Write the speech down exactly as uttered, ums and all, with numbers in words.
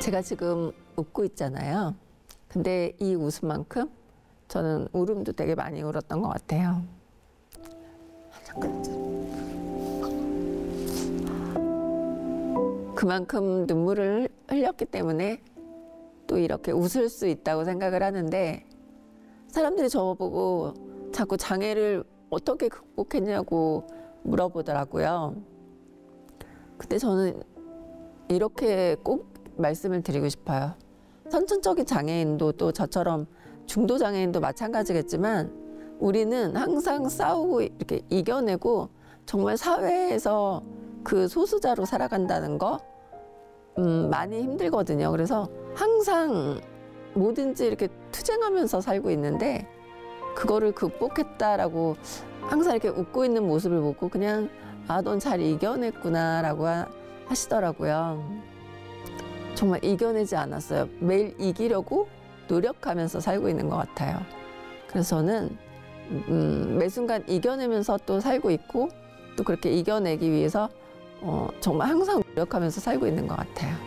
제가 지금 웃고 있잖아요. 근데 이 웃음만큼 저는 울음도 되게 많이 울었던 것 같아요. 그만큼 눈물을 흘렸기 때문에 또 이렇게 웃을 수 있다고 생각을 하는데, 사람들이 저보고 자꾸 장애를 어떻게 극복했냐고 물어보더라고요. 근데 저는 이렇게 꼭 말씀을 드리고 싶어요. 선천적인 장애인도 또 저처럼 중도 장애인도 마찬가지겠지만, 우리는 항상 싸우고 이렇게 이겨내고 정말 사회에서 그 소수자로 살아간다는 거 음, 많이 힘들거든요. 그래서 항상 뭐든지 이렇게 투쟁하면서 살고 있는데, 그거를 극복했다라고 항상 이렇게 웃고 있는 모습을 보고 그냥 아, 넌 잘 이겨냈구나라고 하시더라고요. 정말 이겨내지 않았어요. 매일 이기려고 노력하면서 살고 있는 것 같아요. 그래서 저는 음, 매 순간 이겨내면서 또 살고 있고, 또 그렇게 이겨내기 위해서 어, 정말 항상 노력하면서 살고 있는 것 같아요.